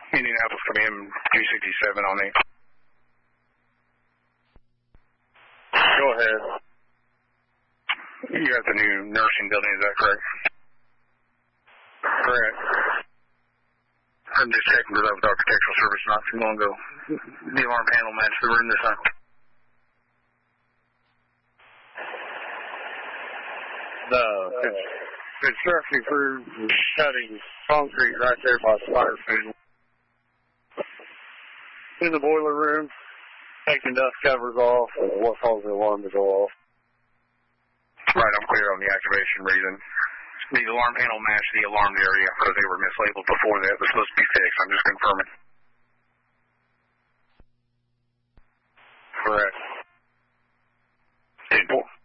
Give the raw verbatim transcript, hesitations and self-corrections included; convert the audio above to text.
Indianapolis, come in, two sixty-seven on eight. Go ahead. You're at the new nursing building, is that correct? Correct. I'm just checking because I was architectural service not too long ago. The alarm panel matched the room this time. The construction crew is cutting concrete right there by the fire field. In the boiler room, taking dust covers off, and what caused the alarm to go off. Right, I'm clear on the activation reason. The alarm panel matched the alarmed area because they were mislabeled before that. It was supposed to be fixed. I'm just confirming. Correct. ten four.